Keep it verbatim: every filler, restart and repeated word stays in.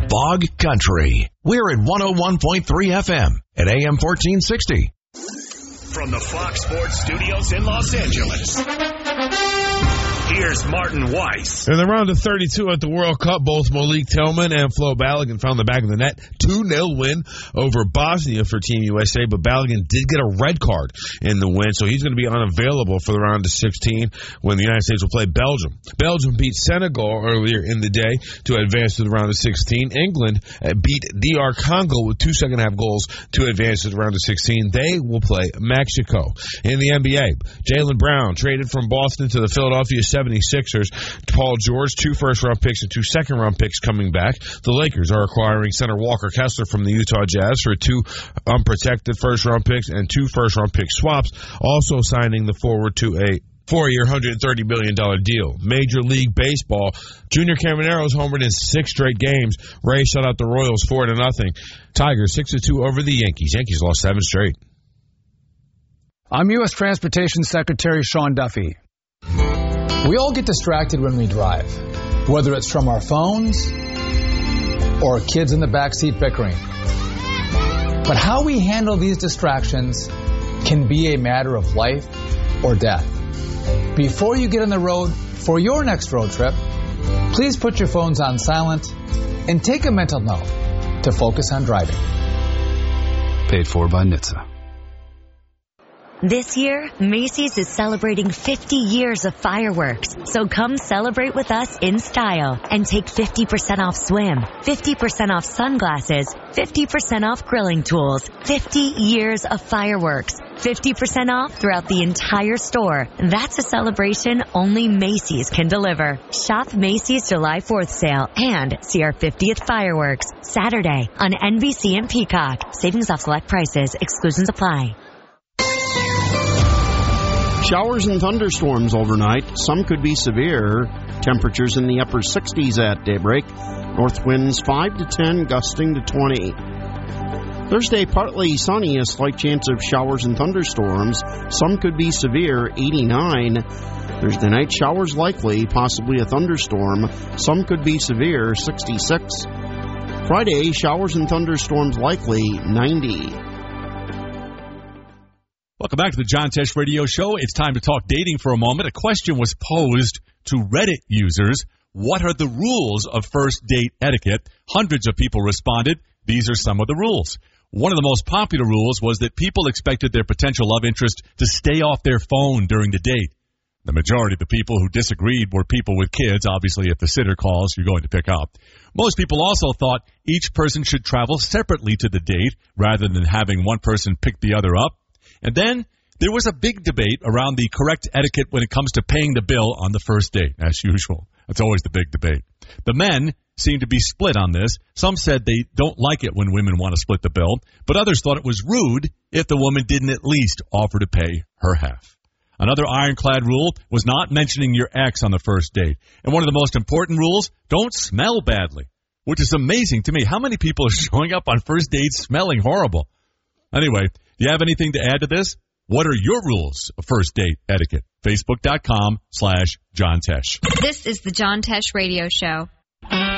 Bog Country. We're at one oh one point three F M at A M fourteen sixty. From the Fox Sports Studios in Los Angeles, here's Martin Weiss. In the round of thirty-two at the World Cup, both Malik Tillman and Flo Balogun found the back of the net. two nil win over Bosnia for Team U S A, but Balogun did get a red card in the win, so he's going to be unavailable for the round of sixteen when the United States will play Belgium. Belgium beat Senegal earlier in the day to advance to the round of sixteen. England beat D R Congo with two second-half goals to advance to the round of sixteen. They will play Mexico. In the N B A, Jaylen Brown traded from Boston to the Philadelphia seventy-sixers. Paul George, two first-round picks and two second-round picks coming back. The Lakers are acquiring center Walker Kessler from the Utah Jazz for two unprotected first-round picks and two first-round pick swaps, also signing the forward to a four-year, one hundred thirty million dollars deal. Major League Baseball, Junior Camaro's homered in six straight games. Rays shut out the Royals four to nothing. Tigers six to two over the Yankees. Yankees lost seven straight. I'm U S Transportation Secretary Sean Duffy. We all get distracted when we drive, whether it's from our phones or kids in the backseat bickering. But how we handle these distractions can be a matter of life or death. Before you get on the road for your next road trip, please put your phones on silent and take a mental note to focus on driving. Paid for by N H T S A. This year, Macy's is celebrating fifty years of fireworks. So come celebrate with us in style and take fifty percent off swim, fifty percent off sunglasses, fifty percent off grilling tools, fifty years of fireworks, fifty percent off throughout the entire store. That's a celebration only Macy's can deliver. Shop Macy's July fourth sale and see our fiftieth fireworks Saturday on N B C and Peacock. Savings off select prices. Exclusions apply. Showers and thunderstorms overnight. Some could be severe. Temperatures in the upper sixties at daybreak. North winds five to ten, gusting to twenty. Thursday, partly sunny, a slight chance of showers and thunderstorms. Some could be severe, eighty-nine. Thursday night, showers likely, possibly a thunderstorm. Some could be severe, sixty-six. Friday, showers and thunderstorms likely, ninety. Welcome back to the John Tesh Radio Show. It's time to talk dating for a moment. A question was posed to Reddit users. What are the rules of first date etiquette? Hundreds of people responded. These are some of the rules. One of the most popular rules was that people expected their potential love interest to stay off their phone during the date. The majority of the people who disagreed were people with kids. Obviously, if the sitter calls, you're going to pick up. Most people also thought each person should travel separately to the date rather than having one person pick the other up. And then there was a big debate around the correct etiquette when it comes to paying the bill on the first date, as usual. That's always the big debate. The men seem to be split on this. Some said they don't like it when women want to split the bill, but others thought it was rude if the woman didn't at least offer to pay her half. Another ironclad rule was not mentioning your ex on the first date. And one of the most important rules, don't smell badly, which is amazing to me. How many people are showing up on first dates smelling horrible? Anyway, do you have anything to add to this? What are your rules of first date etiquette? Facebook.com slash John Tesh. This is the John Tesh Radio Show.